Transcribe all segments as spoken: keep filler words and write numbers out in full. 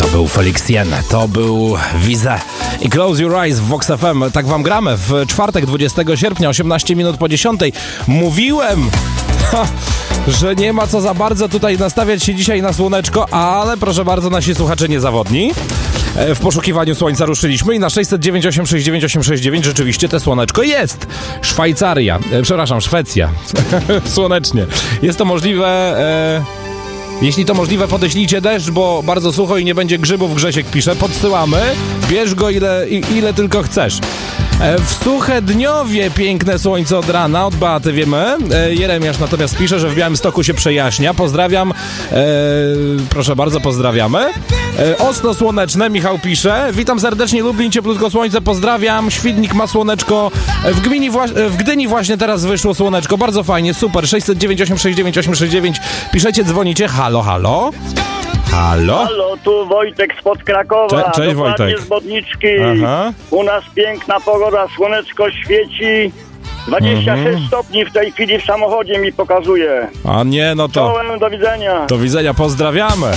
To był Felixien, to był Wize i Close Your Eyes w Vox F M. Tak wam gramy w czwartek, dwudziestego sierpnia, osiemnaście minut po dziesiątej. Mówiłem, ha, że nie ma co za bardzo tutaj nastawiać się dzisiaj na słoneczko, ale proszę bardzo, nasi słuchacze niezawodni. W poszukiwaniu słońca ruszyliśmy i na sześćset dziewięć osiem sześć dziewięć osiem sześć dziewięć rzeczywiście te słoneczko jest. Szwajcaria, e, przepraszam, Szwecja. Słonecznie. Jest to możliwe... E... Jeśli to możliwe, podeślijcie deszcz, bo bardzo sucho i nie będzie grzybów, Grzesiek pisze. Podsyłamy. Bierz go ile, ile tylko chcesz. W Suchedniowie piękne słońce od rana, od Beaty wiemy. Jeremiasz natomiast pisze, że w Białymstoku się przejaśnia. Pozdrawiam. E, proszę bardzo, pozdrawiamy. E, Oslo słoneczne, Michał pisze. Witam serdecznie, Lublin, cieplutko słońce, pozdrawiam. Świdnik ma słoneczko. W, Gmini wła- w Gdyni właśnie teraz wyszło słoneczko. Bardzo fajnie, super. sześćset dziewięć osiem sześć dziewięć osiem sześć dziewięć. Piszecie, dzwonicie. Halo, halo. Halo? Halo, tu Wojtek spod Krakowa. Cze- cześć, Wojtek. Z Bodniczki. Aha. U nas piękna pogoda, słoneczko świeci. dwadzieścia sześć mhm. stopni w tej chwili w samochodzie mi pokazuje. A nie, no to... Czołem, do widzenia. Do widzenia, pozdrawiamy.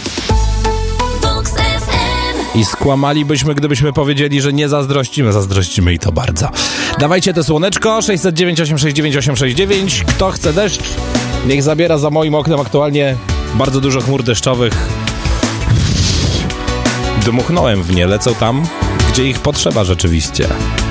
I skłamalibyśmy, gdybyśmy powiedzieli, że nie zazdrościmy. Zazdrościmy i to bardzo. Dawajcie te słoneczko, sześćset dziewięć osiem sześć dziewięć osiem sześć dziewięć. Kto chce deszcz, niech zabiera. Za moim oknem aktualnie bardzo dużo chmur deszczowych. Dmuchnąłem w nie, lecą tam, gdzie ich potrzeba rzeczywiście.